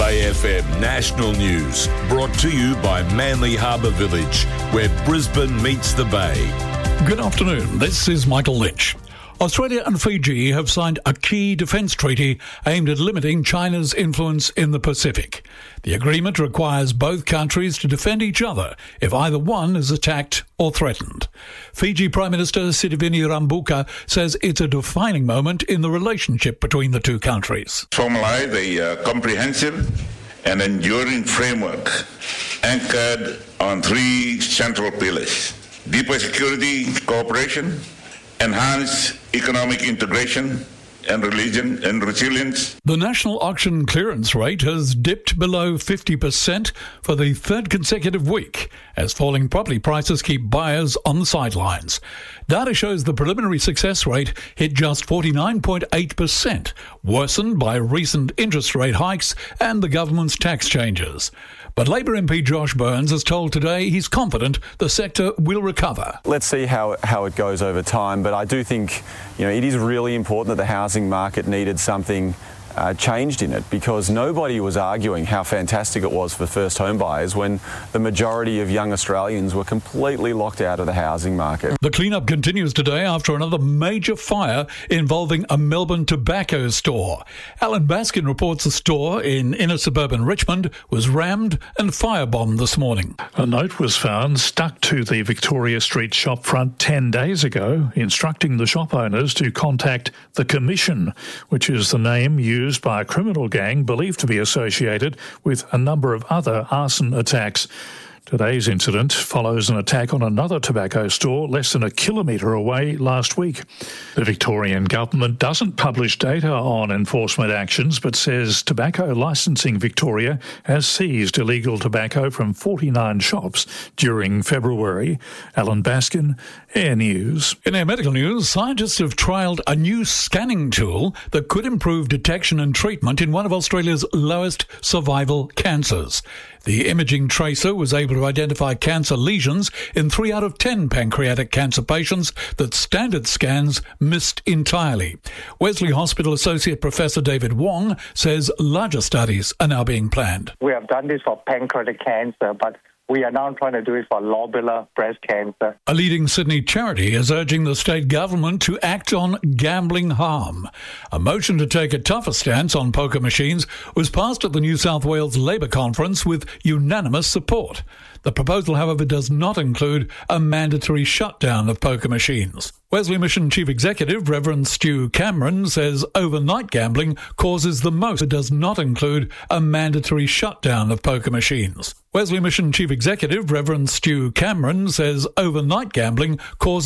Bay FM National News, brought to you by Manly Harbour Village, where Brisbane meets the Bay. Good afternoon, this is Michael Lynch. Australia and Fiji have signed a key defence treaty aimed at limiting China's influence in the Pacific. The agreement requires both countries to defend each other if either one is attacked or threatened. Fiji Prime Minister Sitiveni Rabuka says it's a defining moment in the relationship between the two countries. Formalize a comprehensive and enduring framework anchored on three central pillars: deeper security cooperation, enhanced economic integration, and resilience. The national auction clearance rate has dipped below 50% for the third consecutive week as falling property prices keep buyers on the sidelines. Data shows the preliminary success rate hit just 49.8%, worsened by recent interest rate hikes and the government's tax changes. But Labor MP Josh Burns has told Today he's confident the sector will recover. Let's see how it goes over time, but I do think it is really important that the housing market needed something changed in it, because nobody was arguing how fantastic it was for first home buyers when the majority of young Australians were completely locked out of the housing market. The clean-up continues today after another major fire involving a Melbourne tobacco store. Alan Baskin reports the store in inner suburban Richmond was rammed and firebombed this morning. A note was found stuck to the Victoria Street shop front 10 days ago, instructing the shop owners to contact the Commission, which is the name used by a criminal gang believed to be associated with a number of other arson attacks. Today's incident follows an attack on another tobacco store less than a kilometre away last week. The Victorian government doesn't publish data on enforcement actions, but says Tobacco Licensing Victoria has seized illegal tobacco from 49 shops during February. Alan Baskin, Air News. In Air Medical News, scientists have trialled a new scanning tool that could improve detection and treatment in one of Australia's lowest survival cancers. The imaging tracer was able to identify cancer lesions in 3 out of 10 pancreatic cancer patients that standard scans missed entirely. Wesley Hospital Associate Professor David Wong says larger studies are now being planned. We have done this for pancreatic cancer, but we are now trying to do it for lobular breast cancer. A leading Sydney charity is urging the state government to act on gambling harm. A motion to take a tougher stance on poker machines was passed at the New South Wales Labor Conference with unanimous support. The proposal, however, does not include a mandatory shutdown of poker machines. Wesley Mission Chief Executive Reverend Stu Cameron says overnight gambling causes the most. It does not include a mandatory shutdown of poker machines. Wesley Mission Chief Executive Reverend Stu Cameron says overnight gambling causes